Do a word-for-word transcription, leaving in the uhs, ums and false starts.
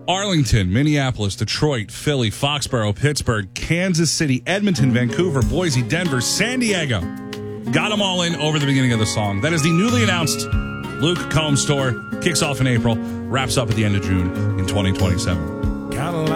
Arlington, Minneapolis, Detroit, Philly, Foxborough, Pittsburgh, Kansas City, Edmonton, Vancouver, Boise, Denver, San Diego. Got them all in over the beginning of the song. That is the newly announced Luke Combs tour. Kicks off in April, wraps up at the end of June in twenty twenty-seven.